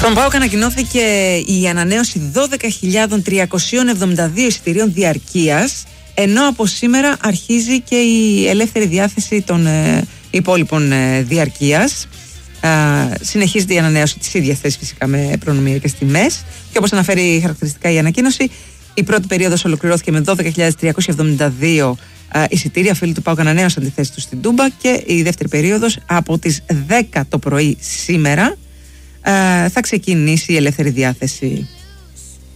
Στον ΠΑΟΚ ανακοινώθηκε η ανανέωση 12.372 εισιτηρίων διαρκείας, ενώ από σήμερα αρχίζει και η ελεύθερη διάθεση των υπόλοιπων διαρκείας. Συνεχίζεται η ανανέωση της ίδιας θέσης φυσικά με προνομιακές τιμές και όπως αναφέρει χαρακτηριστικά η ανακοίνωση, η πρώτη περίοδος ολοκληρώθηκε με 12.372 εισιτήρια. Φίλοι του ΠΑΟΚ ανανέωσαν τη θέση τους στην Τούμπα και η δεύτερη περίοδος από τις 10 το πρωί σήμερα θα ξεκινήσει η ελεύθερη διάθεση.